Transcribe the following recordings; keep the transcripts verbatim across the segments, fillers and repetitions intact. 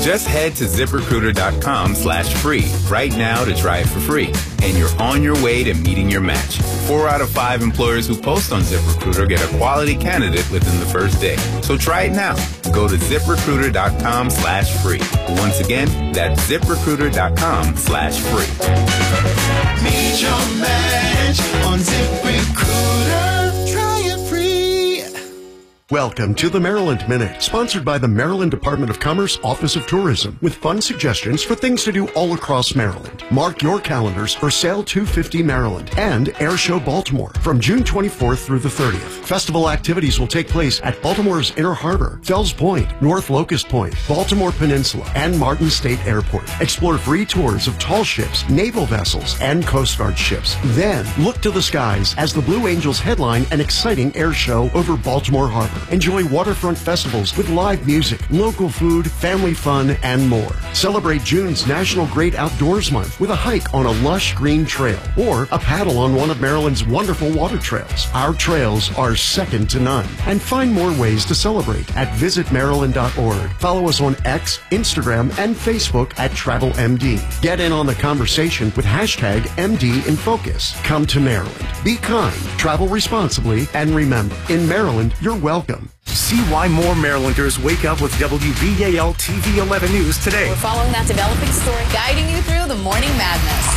Just head to ZipRecruiter.com slash free right now to try it for free. And you're on your way to meeting your match. Four out of five employers who post on ZipRecruiter get a quality candidate within the first day. So try it now. Go to ZipRecruiter.com slash free. Once again, that's ZipRecruiter.com slash free. Meet your match on ZipRecruiter. Try it free. Welcome to the Maryland Minute, sponsored by the Maryland Department of Commerce Office of Tourism, with fun suggestions for things to do all across Maryland. Mark your calendars for Sail two fifty Maryland and Air Show Baltimore from June twenty-fourth through the thirtieth. Festival activities will take place at Baltimore's Inner Harbor, Fells Point, North Locust Point, Baltimore Peninsula, and Martin State Airport. Explore free tours of tall ships, naval vessels, and Coast Guard ships. Then look to the skies as the Blue Angels headline an exciting air show over Baltimore Harbor. Enjoy waterfront festivals with live music, local food, family fun, and more. Celebrate June's National Great Outdoors Month with a hike on a lush green trail or a paddle on one of Maryland's wonderful water trails. Our trails are second to none. And find more ways to celebrate at visit maryland dot org. Follow us on X, Instagram, and Facebook at Travel M D. Get in on the conversation with hashtag M D in Focus. Come to Maryland. Be kind, travel responsibly, and remember, in Maryland, you're welcome. See why more Marylanders wake up with W B A L T V eleven News today. We're following that developing story, guiding you through the morning madness.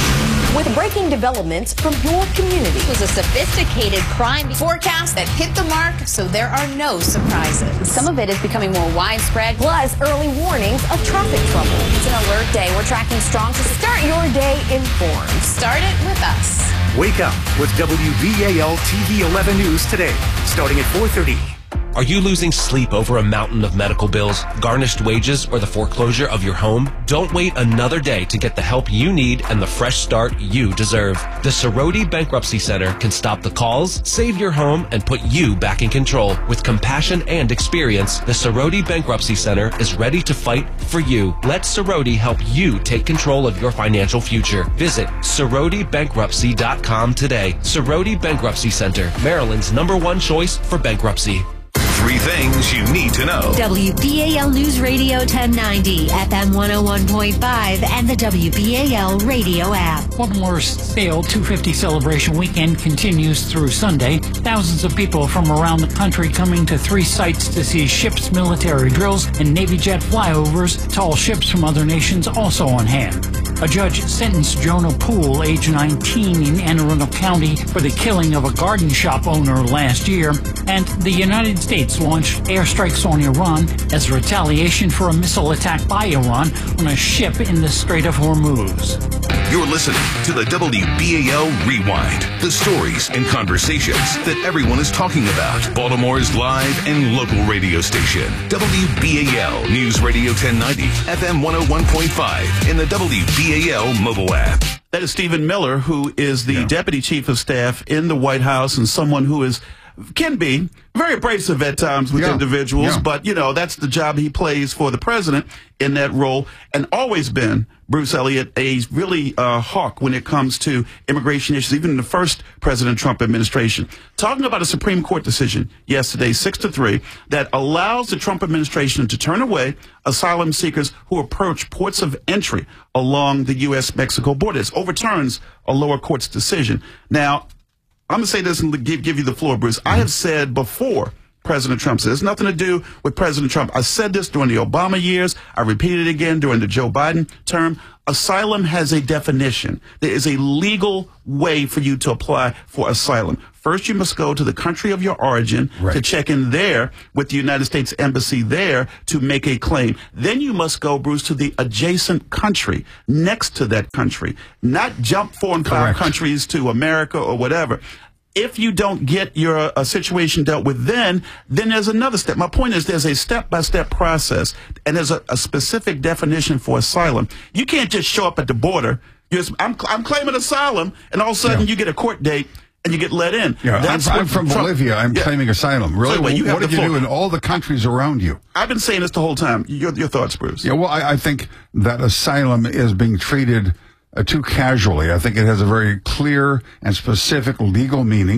With breaking developments from your community. It was a sophisticated crime forecast that hit the mark, so there are no surprises. Some of it is becoming more widespread, plus early warnings of traffic trouble. It's an alert day. We're tracking strong to start your day informed. Start it with us. Wake up with W B A L T V eleven News today, starting at four thirty. Are you losing sleep over a mountain of medical bills, garnished wages, or the foreclosure of your home? Don't wait another day to get the help you need and the fresh start you deserve. The Cerroti Bankruptcy Center can stop the calls, save your home, and put you back in control. With compassion and experience, the Cerroti Bankruptcy Center is ready to fight for you. Let Cerroti help you take control of your financial future. Visit Cerroti Bankruptcy dot com today. Cerroti Bankruptcy Center, Maryland's number one choice for bankruptcy. Three things you need to know. W B A L News Radio ten ninety, F M one oh one point five, and the W B A L radio app. Baltimore's Sail two fifty celebration weekend continues through Sunday. Thousands of people from around the country coming to three sites to see ships, military drills, and Navy jet flyovers. Tall ships from other nations also on hand. A judge sentenced Jonah Poole, age nineteen, in Anne Arundel County for the killing of a garden shop owner last year. And the United States launched airstrikes on Iran as retaliation for a missile attack by Iran on a ship in the Strait of Hormuz. You're listening to the W B A L Rewind, the stories and conversations that everyone is talking about. Baltimore's live and local radio station, W B A L News Radio ten ninety, F M one oh one point five, in the W B A L mobile app. That is Stephen Miller, who is the yeah. Deputy Chief of Staff in the White House and someone who is can be very abrasive at times with yeah. individuals, yeah. but, you know, that's the job he plays for the president in that role, and always been, Bruce Elliott, a really uh, hawk when it comes to immigration issues, even in the first President Trump administration. Talking about a Supreme Court decision yesterday, six to three, that allows the Trump administration to turn away asylum seekers who approach ports of entry along the U S Mexico border. It overturns a lower court's decision. Now, I'm going to say this and give, give you the floor, Bruce. I have said before President Trump said, it's nothing to do with President Trump. I said this during the Obama years. I repeated it again during the Joe Biden term. Asylum has a definition. There is a legal way for you to apply for asylum. First, you must go to the country of your origin right. to check in there with the United States Embassy there to make a claim. Then you must go, Bruce, to the adjacent country next to that country, not jump four and five Correct. countries to America or whatever. If you don't get your uh, situation dealt with then, then there's another step. My point is there's a step-by-step process, and there's a, a specific definition for asylum. You can't just show up at the border. You're, I'm, I'm claiming asylum, and all of a sudden yeah. you get a court date, and you get let in. Yeah, That's I'm, I'm from Trump, Bolivia. I'm yeah. claiming asylum. Really? So wait, what did you do in all the countries around you? I've been saying this the whole time. Your, your thoughts, Bruce? Yeah, well, I, I think that asylum is being treated Uh, too casually. I think it has a very clear and specific legal meaning,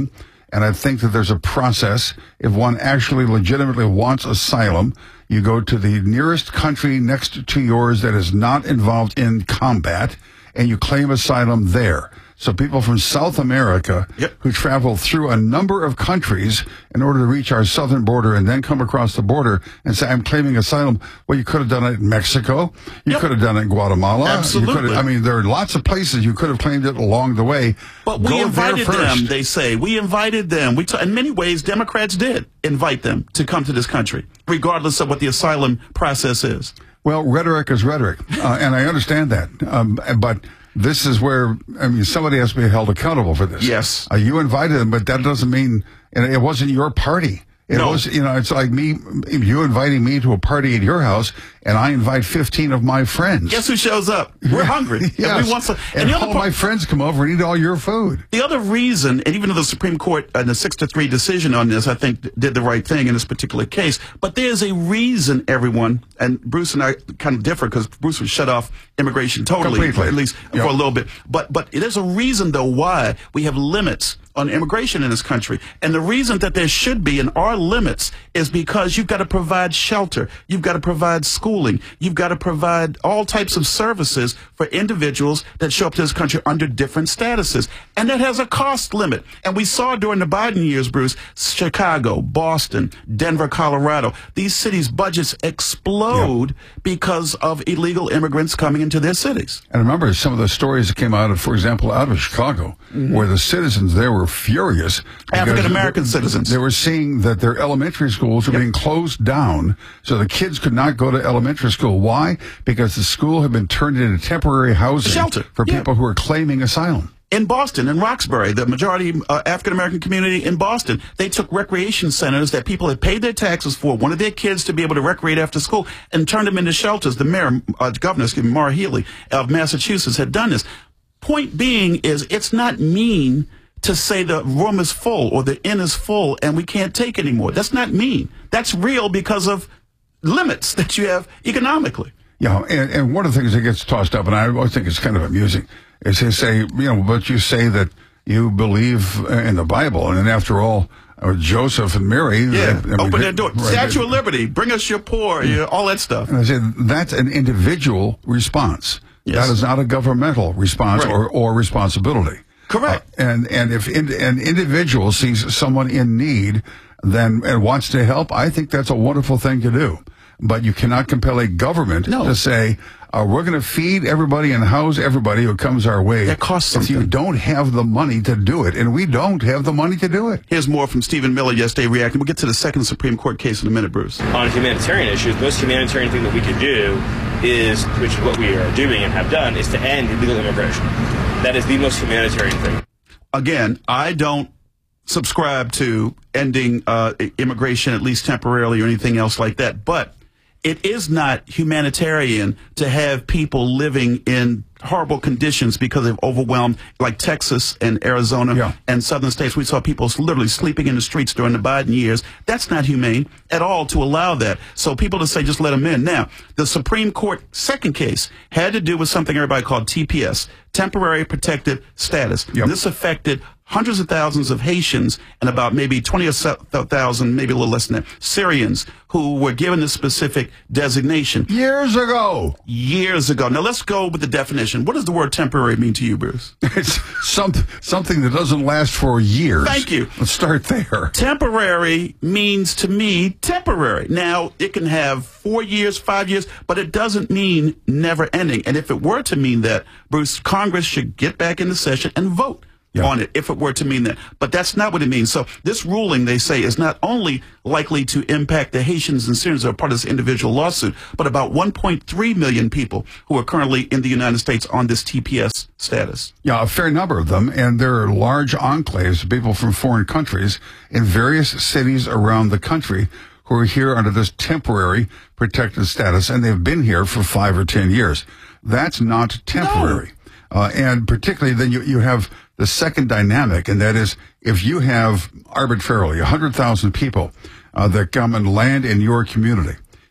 And I think that there's a process. If one actually legitimately wants asylum, you go to the nearest country next to yours that is not involved in combat, and you claim asylum there. So people from South America yep. who travel through a number of countries in order to reach our southern border and then come across the border and say, I'm claiming asylum. Well, you could have done it in Mexico. You yep. could have done it in Guatemala. Absolutely. You could have, I mean, there are lots of places you could have claimed it along the way. But we Go invited there first. them, they say. We invited them. We t- in many ways, Democrats did invite them to come to this country, regardless of what the asylum process is. Well, rhetoric is rhetoric, uh, and I understand that. Um, but this is where, I mean, somebody has to be held accountable for this. Yes. Uh, you invited them, but that doesn't mean, and it wasn't your party. It no. was, you know, it's like me, you inviting me to a party at your house, and I invite fifteen of my friends. Guess who shows up? We're hungry. Yes. And, we want some, and, and the all other part, my friends come over and eat all your food. The other reason, and even though the Supreme Court in a six to three decision on this, I think did the right thing in this particular case, but there's a reason, everyone, and Bruce and I kind of differ because Bruce would shut off immigration totally, Completely. at least yep. for a little bit. But but there's a reason, though, why we have limits on immigration in this country. And the reason that there should be and are limits is because you've got to provide shelter. You've got to provide schooling. You've got to provide all types of services for individuals that show up to this country under different statuses. And that has a cost limit. And we saw during the Biden years, Bruce, Chicago, Boston, Denver, Colorado, these cities' budgets explode yep. because of illegal immigrants coming into their cities. And remember some of the stories that came out of, for example, out of Chicago, mm-hmm. where the citizens there were furious. African-American citizens. They were seeing that their elementary schools were yep. being closed down, so the kids could not go to elementary school. Why? Because the school had been turned into temporary housing shelter for yeah. people who are claiming asylum. In Boston, in Roxbury, the majority uh, African-American community in Boston, they took recreation centers that people had paid their taxes for, wanted their kids to be able to recreate after school, and turned them into shelters. The mayor, uh, governor, excuse me, Maura Healey of Massachusetts had done this. Point being is it's not mean to say the room is full or the inn is full and we can't take anymore. That's not mean. That's real because of limits that you have economically. Yeah, and, and one of the things that gets tossed up, and I always think it's kind of amusing, is they say, you know, but you say that you believe in the Bible, and then after all, uh, Joseph and Mary... Yeah, they, I mean, open their door. Right, Statue of Liberty, bring us your poor, your, all that stuff. And I say, that's an individual response. Yes. That is not a governmental response right. or, or responsibility. Correct. Uh, and and if in, an individual sees someone in need then and wants to help, I think that's a wonderful thing to do. But you cannot compel a government no. to say, uh, we're going to feed everybody and house everybody who comes our way. That costs something. If you don't have the money to do it, and we don't have the money to do it. Here's more from Stephen Miller yesterday reacting. We'll get to the second Supreme Court case in a minute, Bruce. On humanitarian issues, the most humanitarian thing that we could do is, which is what we are doing and have done, is to end illegal immigration. That is the most humanitarian thing. Again, I don't subscribe to ending uh, immigration, at least temporarily, or anything else like that. But it is not humanitarian to have people living in horrible conditions because they've overwhelmed, like Texas and Arizona yeah. and southern states. We saw people literally sleeping in the streets during the Biden years. That's not humane at all to allow that. So people to say, just let them in. Now, the Supreme Court second case had to do with something everybody called T P S, Temporary Protected Status. Yep. This affected hundreds of thousands of Haitians and about maybe twenty thousand, maybe a little less than that, Syrians who were given this specific designation. Years ago. Years ago. Now, let's go with the definition. What does the word temporary mean to you, Bruce? It's some, something that doesn't last for years. Thank you. Let's start there. Temporary means, to me, temporary. Now, it can have four years, five years, but it doesn't mean never ending. And if it were to mean that, Bruce, Congress should get back into session and vote. Yeah. on it, if it were to mean that. But that's not what it means. So this ruling, they say, is not only likely to impact the Haitians and Syrians that are part of this individual lawsuit, but about one point three million people who are currently in the United States on this T P S status. Yeah, a fair number of them. And there are large enclaves of people from foreign countries in various cities around the country who are here under this temporary protected status, and they've been here for five or ten years. That's not temporary. No. Uh, and particularly then you, you have the second dynamic, and that is if you have arbitrarily one hundred thousand people uh, that come and land in your community,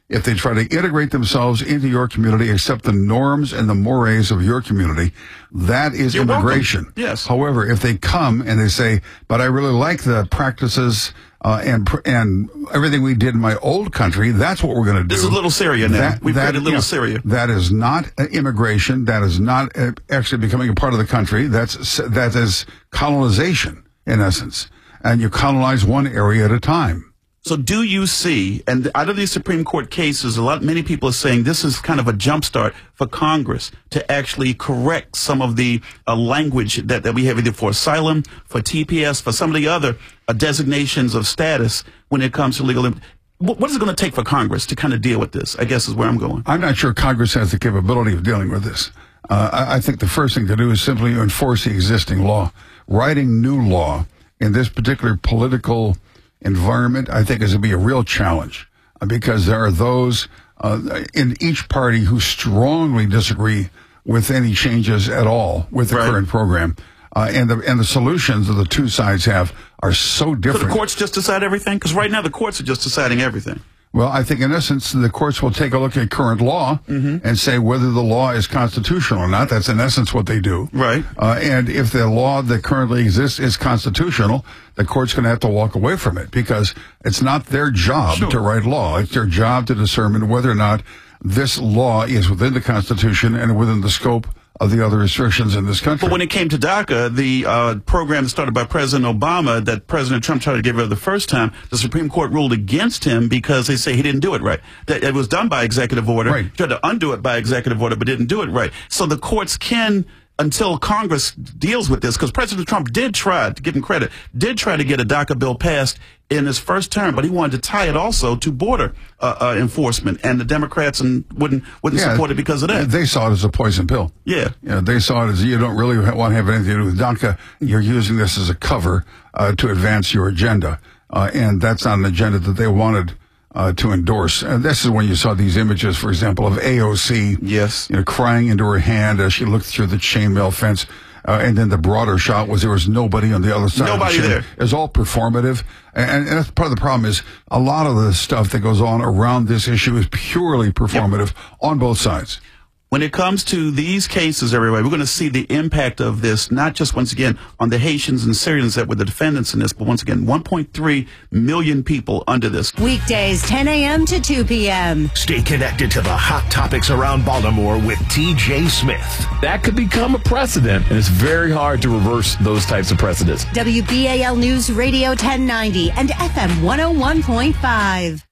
if they try to integrate themselves into your community, accept the norms and the mores of your community, that is You're immigration. welcome. Yes. However, if they come and they say, but I really like the practices uh, and and everything we did in my old country, that's what we're going to do. This is Little Syria now. That, We've that, created Little yeah, Syria. That is not uh, immigration. That is not uh, actually becoming a part of the country. That's that is colonization, in essence. And you colonize one area at a time. So do you see, and out of these Supreme Court cases, a lot, many people are saying this is kind of a jumpstart for Congress to actually correct some of the uh, language that, that we have either for asylum, for T P S, for some of the other uh, designations of status when it comes to legal. Im- what, what is it going to take for Congress to kind of deal with this, I guess is where I'm going. I'm not sure Congress has the capability of dealing with this. Uh, I, I think the first thing to do is simply enforce the existing law. Writing new law in this particular political environment, I think, is going to be a real challenge uh, because there are those uh, in each party who strongly disagree with any changes at all with the right. current program. Uh, and the and the solutions that the two sides have are so different. So the courts just decide everything? Because right now the courts are just deciding everything. Well, I think in essence the courts will take a look at current law mm-hmm. and say whether the law is constitutional or not. That's in essence what they do. Right. Uh, and if the law that currently exists is constitutional, the court's going to have to walk away from it because it's not their job sure. to write law. It's their job to determine whether or not this law is within the Constitution and within the scope of the other restrictions in this country. But when it came to DACA, the uh, program started by President Obama that President Trump tried to get rid of the first time, the Supreme Court ruled against him because they say he didn't do it right. That it was done by executive order. Right. Tried to undo it by executive order, but didn't do it right. So the courts can, until Congress deals with this, because President Trump did try, to give him credit, did try to get a DACA bill passed in his first term, but he wanted to tie it also to border uh, uh, enforcement, and the Democrats and wouldn't wouldn't yeah, support it because of that. They saw it as a poison pill. Yeah. You know, they saw it as you don't really want to have anything to do with DACA. You're using this as a cover uh, to advance your agenda, uh, and that's not an agenda that they wanted uh, to endorse. And this is when you saw these images, for example, of A O C, yes, you know, crying into her hand as she looked through the chainmail fence. Uh, and then the broader shot was there was nobody on the other side. Nobody of the there. It was all performative. And, and that's part of the problem is a lot of the stuff that goes on around this issue is purely performative yep. on both sides. When it comes to these cases, everybody, we're going to see the impact of this, not just, once again, on the Haitians and Syrians that were the defendants in this, but once again, one point three million people under this. Weekdays, ten a.m. to two p.m. Stay connected to the hot topics around Baltimore with T J Smith. That could become a precedent, and it's very hard to reverse those types of precedents. W B A L News Radio ten ninety and F M one oh one point five.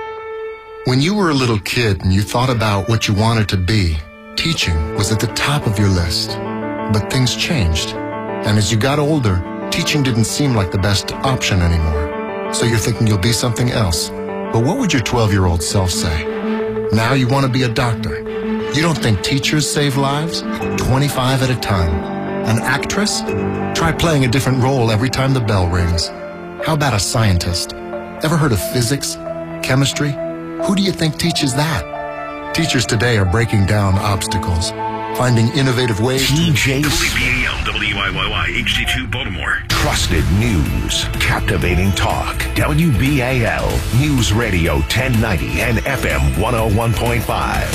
When you were a little kid and you thought about what you wanted to be, teaching was at the top of your list. But things changed. And as you got older, teaching didn't seem like the best option anymore. So you're thinking you'll be something else. But what would your twelve-year-old self say? Now you want to be a doctor. You don't think teachers save lives? twenty-five at a time. An actress? Try playing a different role every time the bell rings. How about a scientist? Ever heard of physics? Chemistry? Who do you think teaches that? Teachers today are breaking down obstacles, finding innovative ways T J to... W B A L, W I Y Y, H D two, Baltimore. Trusted news, captivating talk. W B A L News Radio ten ninety and F M one oh one point five.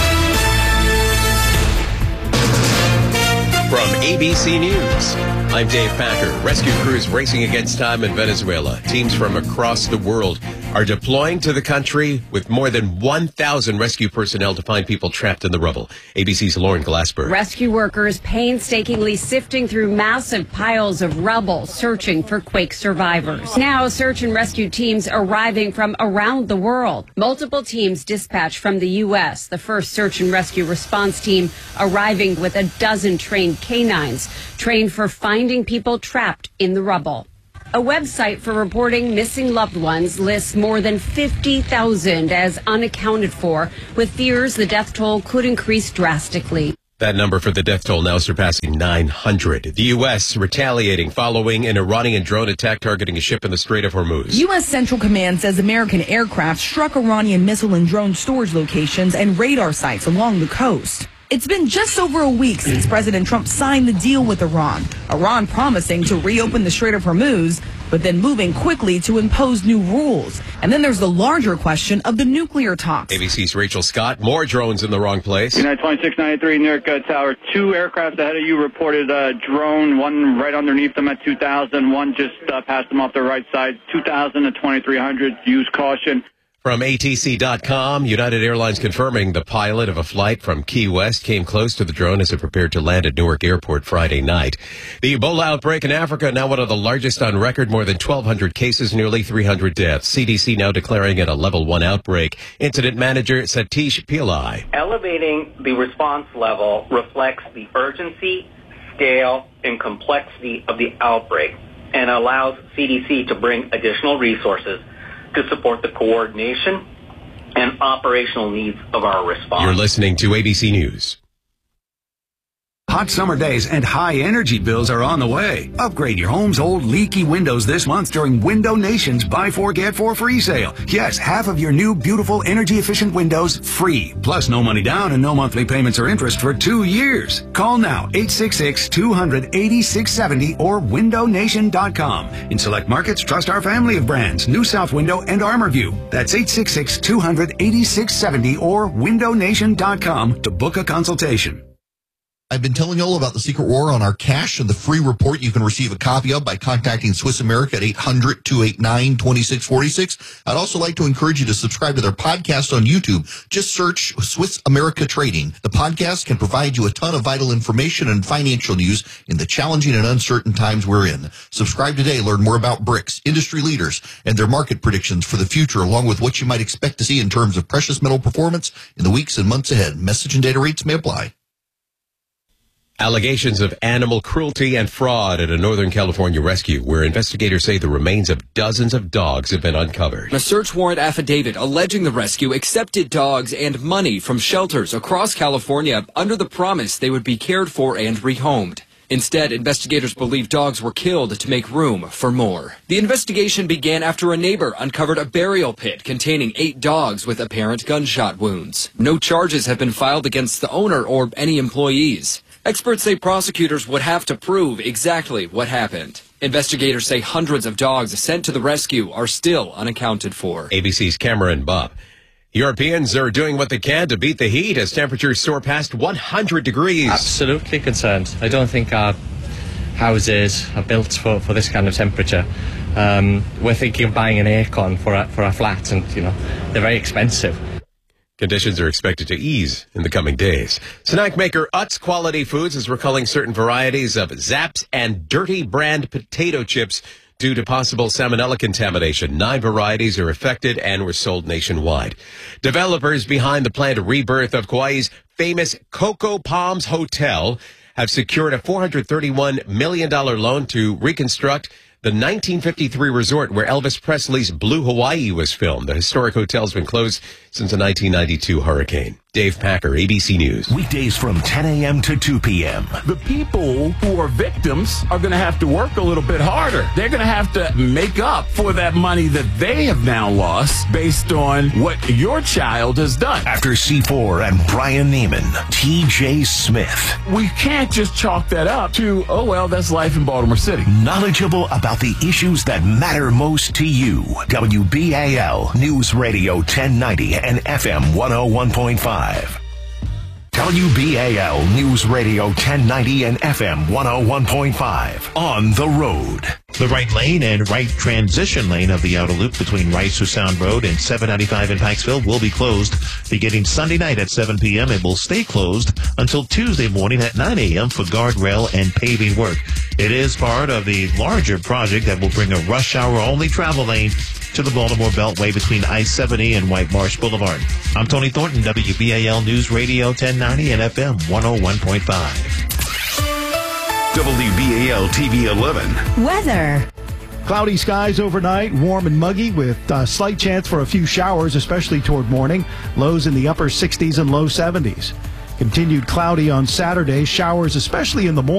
From A B C News, I'm Dave Packer. Rescue crews racing against time in Venezuela. Teams from across the world are deploying to the country with more than one thousand rescue personnel to find people trapped in the rubble. A B C's Lauren Glassberg. Rescue workers painstakingly sifting through massive piles of rubble, searching for quake survivors. Now, search and rescue teams arriving from around the world. Multiple teams dispatched from the U S. The first search and rescue response team arriving with a dozen trained canines, trained for finding people trapped in the rubble. A website for reporting missing loved ones lists more than fifty thousand as unaccounted for, with fears the death toll could increase drastically. That number for the death toll now surpassing nine hundred. The U S retaliating following an Iranian drone attack targeting a ship in the Strait of Hormuz. U S. Central Command says American aircraft struck Iranian missile and drone storage locations and radar sites along the coast. It's been just over a week since President Trump signed the deal with Iran. Iran promising to reopen the Strait of Hormuz, but then moving quickly to impose new rules. And then there's the larger question of the nuclear talks. A B C's Rachel Scott, more drones in the wrong place. United twenty-six ninety-three, New York uh, Tower. Two aircraft ahead of you reported a drone, one right underneath them at two thousand, one just uh, passed them off their right side, two thousand to twenty-three hundred. Use caution. From A T C dot com, United Airlines confirming the pilot of a flight from Key West came close to the drone as it prepared to land at Newark Airport Friday night. The Ebola outbreak in Africa, now one of the largest on record, more than twelve hundred cases, nearly three hundred deaths. C D C now declaring it a level one outbreak. Incident manager Satish Pillai. Elevating the response level reflects the urgency, scale, and complexity of the outbreak and allows C D C to bring additional resources to support the coordination and operational needs of our response. You're listening to A B C News. Hot summer days and high energy bills are on the way. Upgrade your home's old leaky windows this month during Window Nation's Buy Four Get Four free sale. Yes, half of your new beautiful energy efficient windows free. Plus no money down and no monthly payments or interest for two years. Call now eight six six, two hundred, eighty-six seventy or window nation dot com. In select markets, trust our family of brands, New South Window and ArmorView. That's eight six six, two hundred, eighty-six seventy or window nation dot com to book a consultation. I've been telling you all about the Secret War on our cash and the free report you can receive a copy of by contacting Swiss America at eight hundred, two eight nine, two six four six. I'd also like to encourage you to subscribe to their podcast on YouTube. Just search Swiss America Trading. The podcast can provide you a ton of vital information and financial news in the challenging and uncertain times we're in. Subscribe today. Learn more about BRICS, industry leaders, and their market predictions for the future, along with what you might expect to see in terms of precious metal performance in the weeks and months ahead. Message and data rates may apply. Allegations of animal cruelty and fraud at a Northern California rescue, where investigators say the remains of dozens of dogs have been uncovered. A search warrant affidavit alleging the rescue accepted dogs and money from shelters across California under the promise they would be cared for and rehomed. Instead, investigators believe dogs were killed to make room for more. The investigation began after a neighbor uncovered a burial pit containing eight dogs with apparent gunshot wounds. No charges have been filed against the owner or any employees. Experts say prosecutors would have to prove exactly what happened. Investigators say hundreds of dogs sent to the rescue are still unaccounted for. A B C's Cameron Bubb. Europeans are doing what they can to beat the heat as temperatures soar past one hundred degrees. Absolutely concerned. I don't think our houses are built for, for this kind of temperature. Um, we're thinking of buying an aircon for our, for our flats, and, you know, they're very expensive. Conditions are expected to ease in the coming days. Snack maker Utz Quality Foods is recalling certain varieties of Zapp's and Dirty brand potato chips due to possible salmonella contamination. Nine varieties are affected and were sold nationwide. Developers behind the planned rebirth of Kauai's famous Coco Palms Hotel have secured a four hundred thirty-one million dollars loan to reconstruct the nineteen fifty-three resort where Elvis Presley's Blue Hawaii was filmed. The historic hotel's been closed since the nineteen ninety-two hurricane. Dave Packer, A B C News. Weekdays from ten a.m. to two p.m. The people who are victims are going to have to work a little bit harder. They're going to have to make up for that money that they have now lost based on what your child has done. After C four and Brian Neiman, T J Smith. We can't just chalk that up to, oh, well, that's life in Baltimore City. Knowledgeable about the issues that matter most to you. W B A L News Radio ten ninety and F M one oh one point five. W B A L News Radio ten ninety and F M one oh one point five. On the road. The right lane and right transition lane of the outer loop between Rice Sound Road and seven ninety-five in Pikesville will be closed beginning Sunday night at seven p.m. and will stay closed until Tuesday morning at nine a.m. for guardrail and paving work. It is part of the larger project that will bring a rush hour only travel lane to the Baltimore Beltway between I seventy and White Marsh Boulevard. I'm Tony Thornton, W B A L News Radio ten ninety and F M one oh one point five. W B A L T V eleven. Weather. Cloudy skies overnight, warm and muggy with a slight chance for a few showers, especially toward morning. Lows in the upper sixties and low seventies. Continued cloudy on Saturday, showers especially in the morning.